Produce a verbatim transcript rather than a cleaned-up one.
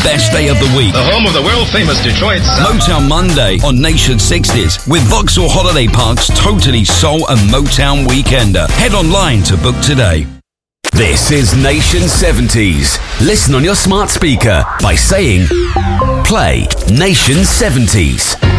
best day of the week. The home of the world-famous Detroit sound. Motown Monday on Nation sixties with Vauxhall Holiday Park's totally soul and Motown Weekender. Head online to book today. This is Nation seventies. Listen on your smart speaker by saying, play Nation seventies.